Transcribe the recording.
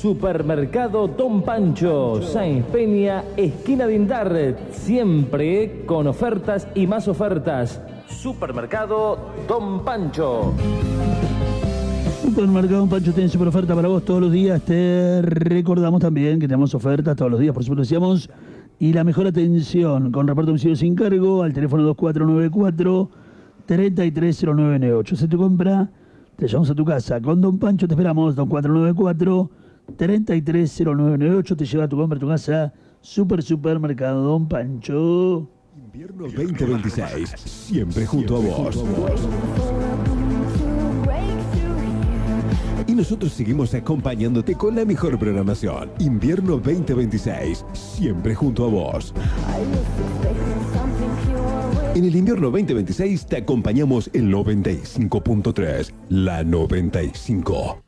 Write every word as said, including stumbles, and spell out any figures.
Supermercado Don Pancho, Sáenz Peña, esquina Dindar, siempre con ofertas y más ofertas. Supermercado Don Pancho. Supermercado Don Pancho tiene super oferta para vos todos los días. Te recordamos también que tenemos ofertas todos los días, por supuesto decíamos. Y la mejor atención con reparto de domicilio sin cargo al teléfono dos cuatro nueve cuatro, tres tres cero nueve nueve ocho. Se te compra, te llevamos a tu casa. Con Don Pancho te esperamos, dos cuatro nueve cuatro, tres tres cero nueve nueve ocho. Te lleva a tu compra a tu casa. Super Supermercado Don Pancho. Invierno veinte veintiséis, siempre junto a vos. Y nosotros seguimos acompañándote con la mejor programación. Invierno veinte veintiséis, siempre junto a vos. En el invierno veinte veintiséis te acompañamos en noventa y cinco punto tres, la noventa y cinco.